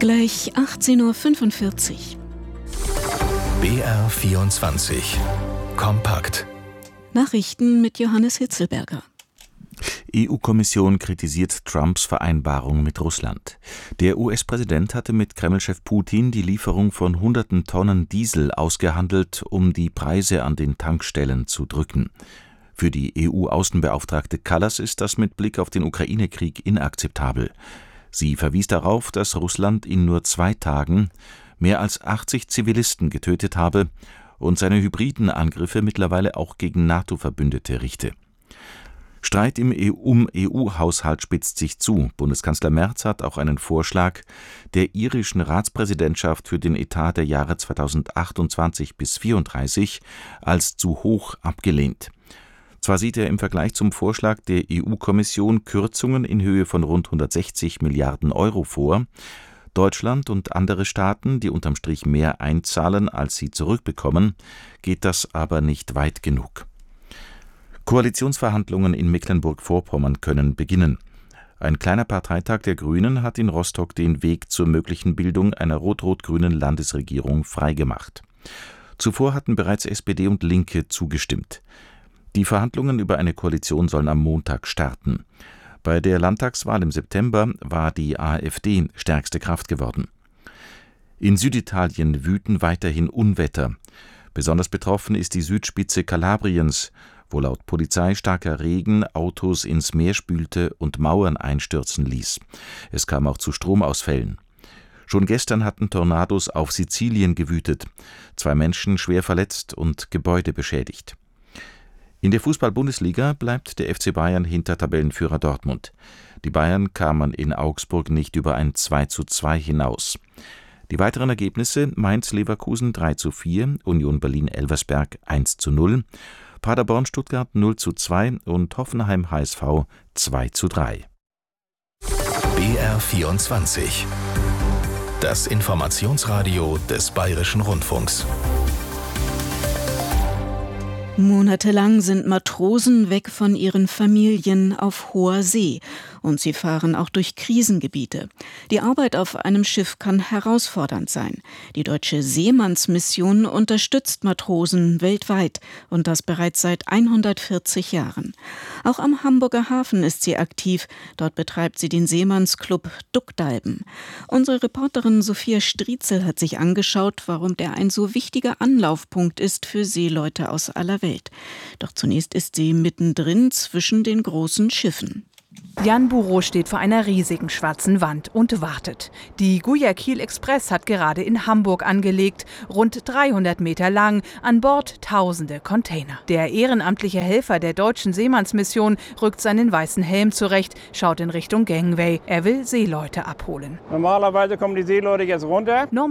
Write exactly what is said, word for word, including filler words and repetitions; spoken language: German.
Gleich achtzehn Uhr fünfundvierzig. B R vierundzwanzig. Kompakt. Nachrichten mit Johannes Hitzelberger. E U-Kommission kritisiert Trumps Vereinbarung mit Russland. Der U S-Präsident hatte mit Kreml-Chef Putin die Lieferung von hunderten Tonnen Diesel ausgehandelt, um die Preise an den Tankstellen zu drücken. Für die E U-Außenbeauftragte Kallas ist das mit Blick auf den Ukraine-Krieg inakzeptabel. Sie verwies darauf, dass Russland in nur zwei Tagen mehr als achtzig Zivilisten getötet habe und seine hybriden Angriffe mittlerweile auch gegen NATO-Verbündete richte. Streit im E U- um E U-Haushalt spitzt sich zu. Bundeskanzler Merz hat auch einen Vorschlag der irischen Ratspräsidentschaft für den Etat der Jahre zweitausendachtundzwanzig bis vierunddreißig als zu hoch abgelehnt. Zwar sieht er im Vergleich zum Vorschlag der E U-Kommission Kürzungen in Höhe von rund hundertsechzig Milliarden Euro vor. Deutschland und andere Staaten, die unterm Strich mehr einzahlen, als sie zurückbekommen, geht das aber nicht weit genug. Koalitionsverhandlungen in Mecklenburg-Vorpommern können beginnen. Ein kleiner Parteitag der Grünen hat in Rostock den Weg zur möglichen Bildung einer rot-rot-grünen Landesregierung freigemacht. Zuvor hatten bereits S P D und Linke zugestimmt. Die Verhandlungen über eine Koalition sollen am Montag starten. Bei der Landtagswahl im September war die AfD stärkste Kraft geworden. In Süditalien wüten weiterhin Unwetter. Besonders betroffen ist die Südspitze Kalabriens, wo laut Polizei starker Regen Autos ins Meer spülte und Mauern einstürzen ließ. Es kam auch zu Stromausfällen. Schon gestern hatten Tornados auf Sizilien gewütet, zwei Menschen schwer verletzt und Gebäude beschädigt. In der Fußball-Bundesliga bleibt der F C Bayern hinter Tabellenführer Dortmund. Die Bayern kamen in Augsburg nicht über ein zwei zu zwei hinaus. Die weiteren Ergebnisse: Mainz-Leverkusen drei zu vier, Union Berlin-Elversberg eins zu null, Paderborn-Stuttgart null zu zwei und Hoffenheim-H S V zwei zu drei. B R vierundzwanzig. Das Informationsradio des Bayerischen Rundfunks. Monatelang sind Matrosen weg von ihren Familien auf hoher See und sie fahren auch durch Krisengebiete. Die Arbeit auf einem Schiff kann herausfordernd sein. Die Deutsche Seemannsmission unterstützt Matrosen weltweit und das bereits seit hundertvierzig Jahren. Auch am Hamburger Hafen ist sie aktiv. Dort betreibt sie den Seemannsclub Duckdalben. Unsere Reporterin Sophia Striezel hat sich angeschaut, warum der ein so wichtiger Anlaufpunkt ist für Seeleute aus aller Welt. Doch zunächst ist sie mittendrin zwischen den großen Schiffen. Jan Burow steht vor einer riesigen schwarzen Wand und wartet. Die Guayaquil Express hat gerade in Hamburg angelegt, rund dreihundert Meter lang, an Bord tausende Container. Der ehrenamtliche Helfer der Deutschen Seemannsmission rückt seinen weißen Helm zurecht, schaut in Richtung Gangway. Er will Seeleute abholen. Normalerweise kommen die Seeleute jetzt runter.